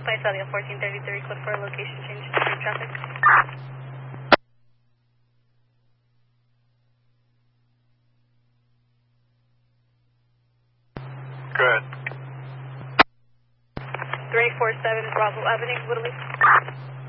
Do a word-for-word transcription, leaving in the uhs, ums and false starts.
twenty Southern fourteen thirty-three, code for location change to street traffic. Good. three four seven Bravo Avenue, Whittles.